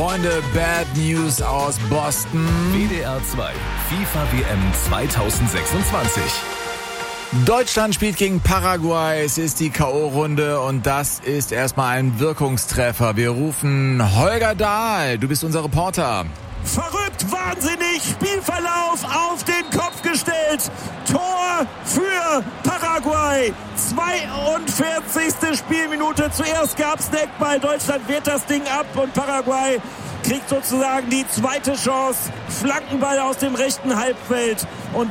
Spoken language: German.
Freunde, Bad News aus Boston. WDR 2, FIFA WM 2026. Deutschland spielt gegen Paraguay. Es ist die K.O.-Runde und das ist erstmal ein Wirkungstreffer. Wir rufen Holger Dahl. Du bist unser Reporter. Verrückt, wahnsinnig, Spielverlauf auf den Kopf gestellt. Tor für Paraguay. 42. Spielminute. Zuerst gab's einen Eckball. Deutschland wehrt das Ding ab und Paraguay kriegt sozusagen die zweite Chance. Flankenball aus dem rechten Halbfeld. Und